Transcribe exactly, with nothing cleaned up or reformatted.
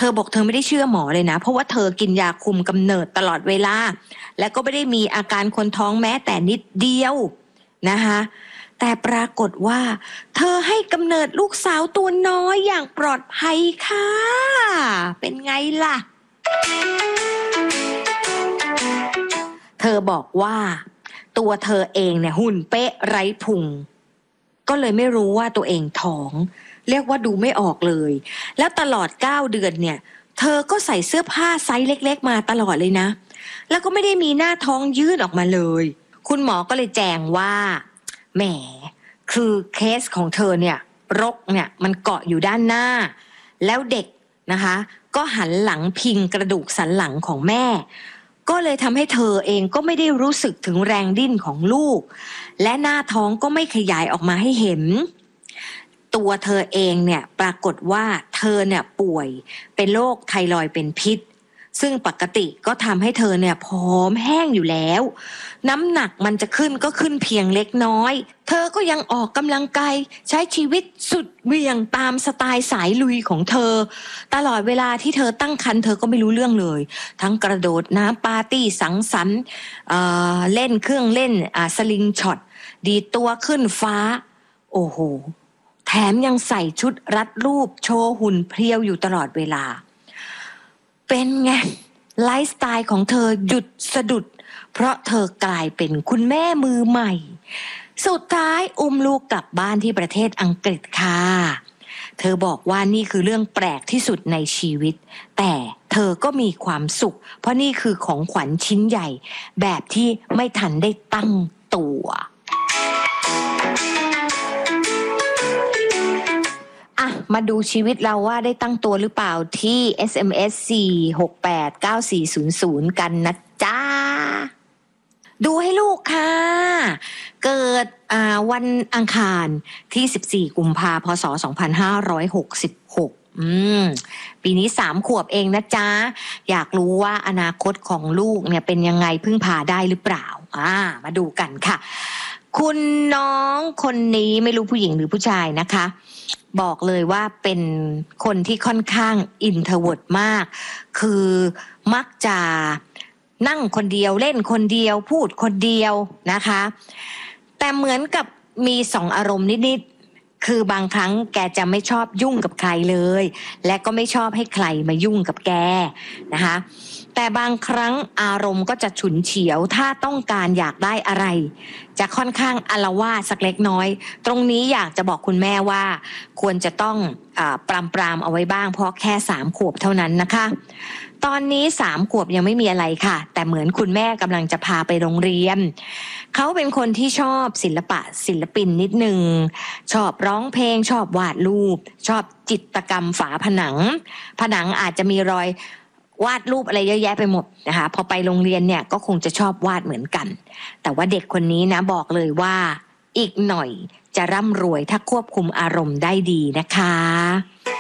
อบอกเธอไม่ได้เชื่อหมอเลยนะเพราะว่าเธอกินยาคุมกำเนิดตลอดเวลาและก็ไม่ได้มีอาการคนท้องแม้แต่นิดเดียวนะคะแต่ปรากฏว่าเธอให้กำเนิดลูกสาวตัวน้อยอย่างปลอดภัยค่ะเป็นไงล่ะเธอบอกว่าตัวเธอเองเนี่ยหุ่นเป๊ะไร้พุงก็เลยไม่รู้ว่าตัวเองท้องเรียกว่าดูไม่ออกเลยแล้วตลอดเก้าเดือนเนี่ยเธอก็ใส่เสื้อผ้าไซส์เล็กๆมาตลอดเลยนะแล้วก็ไม่ได้มีหน้าท้องยืดออกมาเลยคุณหมอก็เลยแจ้งว่าแหมคือเคสของเธอเนี่ยรกเนี่ยมันเกาะอยู่ด้านหน้าแล้วเด็กนะคะก็หันหลังพิงกระดูกสันหลังของแม่ก็เลยทำให้เธอเองก็ไม่ได้รู้สึกถึงแรงดิ้นของลูกและหน้าท้องก็ไม่ขยายออกมาให้เห็นตัวเธอเองเนี่ยปรากฏว่าเธอเนี่ยป่วยเป็นโรคไทรอยด์เป็นพิษซึ่งปกติก็ทำให้เธอเนี่ยผอมแห้งอยู่แล้วน้ำหนักมันจะขึ้นก็ขึ้นเพียงเล็กน้อยเธอก็ยังออกกำลังกายใช้ชีวิตสุดเหวี่ยงตามสไตล์สายลุยของเธอตลอดเวลาที่เธอตั้งครรภ์เธอก็ไม่รู้เรื่องเลยทั้งกระโดดน้ำปาร์ตี้สังสรรค์เอ่อเล่นเครื่องเล่นอ่าสลิงช็อตดีดตัวขึ้นฟ้าโอ้โหแถมยังใส่ชุดรัดรูปโชว์หุ่นเพรียวอยู่ตลอดเวลาเป็นไงไลฟ์สไตล์ของเธอหยุดสะดุดเพราะเธอกลายเป็นคุณแม่มือใหม่สุดท้ายอุ้มลูกกลับบ้านที่ประเทศอังกฤษค่ะเธอบอกว่านี่คือเรื่องแปลกที่สุดในชีวิตแต่เธอก็มีความสุขเพราะนี่คือของขวัญชิ้นใหญ่แบบที่ไม่ทันได้ตั้งตัวอ่ะมาดูชีวิตเราว่าได้ตั้งตัวหรือเปล่าที่ เอส เอ็ม เอส สี่ หก แปด เก้า สี่ ศูนย์ ศูนย์กันนะจ๊ะดูให้ลูกค่ะเกิดอ่าวันอังคารที่สิบสี่กุมภาพันธ์พศสองพันห้าร้อยหกสิบหกอืมปีนี้สามขวบเองนะจ๊ะอยากรู้ว่าอนาคตของลูกเนี่ยเป็นยังไงพึ่งพาได้หรือเปล่าอ่ามาดูกันค่ะคุณน้องคนนี้ไม่รู้ผู้หญิงหรือผู้ชายนะคะบอกเลยว่าเป็นคนที่ค่อนข้างอินโทรเวิร์ตมากคือมักจะนั่งคนเดียวเล่นคนเดียวพูดคนเดียวนะคะแต่เหมือนกับมีสองอารมณ์นิดๆคือบางครั้งแกจะไม่ชอบยุ่งกับใครเลยและก็ไม่ชอบให้ใครมายุ่งกับแกนะคะแต่บางครั้งอารมณ์ก็จะฉุนเฉียวถ้าต้องการอยากได้อะไรจะค่อนข้างอาละวาดสักเล็กน้อยตรงนี้อยากจะบอกคุณแม่ว่าควรจะต้องอ่าปรามปรามเอาไว้บ้างเพราะแค่สามขวบเท่านั้นนะคะตอนนี้สามขวบยังไม่มีอะไรค่ะแต่เหมือนคุณแม่กำลังจะพาไปโรงเรียนเขาเป็นคนที่ชอบศิลปะศิลปินนิดนึงชอบร้องเพลงชอบวาดรูปชอบจิตรกรรมฝาผนังผนังอาจจะมีรอยวาดรูปอะไรเยอะแยะไปหมดนะคะพอไปโรงเรียนเนี่ยก็คงจะชอบวาดเหมือนกันแต่ว่าเด็กคนนี้นะบอกเลยว่าอีกหน่อยจะร่ำรวยถ้าควบคุมอารมณ์ได้ดีนะคะ